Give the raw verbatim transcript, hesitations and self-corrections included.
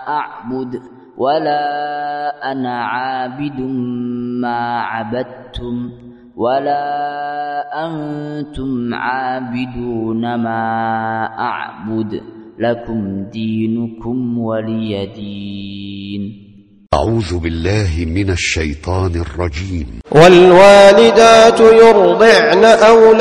أعبد ولا أنا عابد ما عبدتم ولا أنتم عابدون ما أعبد لكم دينكم ولي دين. أعوذ بالله من الشيطان الرجيم. والوالدات يرضعن أولادهن